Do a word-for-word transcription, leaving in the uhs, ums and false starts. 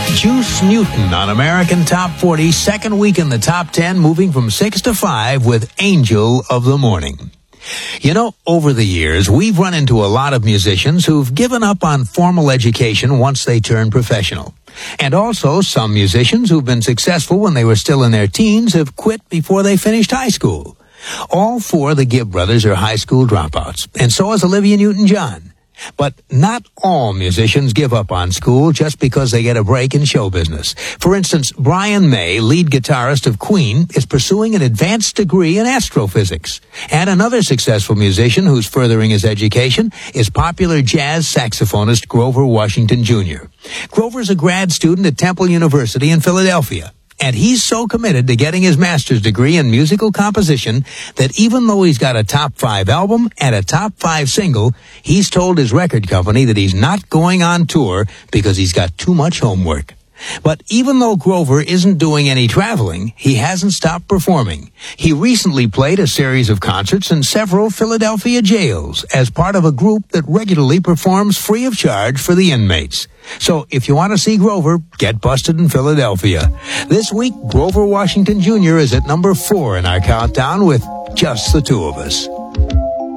Juice Newton on American Top forty, second week in the top ten, moving from six to five with Angel of the Morning. You know, over the years, we've run into a lot of musicians who've given up on formal education once they turn professional. And also, some musicians who've been successful when they were still in their teens have quit before they finished high school. All four of the Gibb brothers are high school dropouts, and so is Olivia Newton-John. But not all musicians give up on school just because they get a break in show business. For instance, Brian May, lead guitarist of Queen, is pursuing an advanced degree in astrophysics. And another successful musician who's furthering his education is popular jazz saxophonist Grover Washington Junior Grover's a grad student at Temple University in Philadelphia. And he's so committed to getting his master's degree in musical composition that even though he's got a top five album and a top five single, he's told his record company that he's not going on tour because he's got too much homework. But even though Grover isn't doing any traveling, he hasn't stopped performing. He recently played a series of concerts in several Philadelphia jails as part of a group that regularly performs free of charge for the inmates. So if you want to see Grover, get busted in Philadelphia. This week, Grover Washington Junior is at number four in our countdown with Just the Two of Us.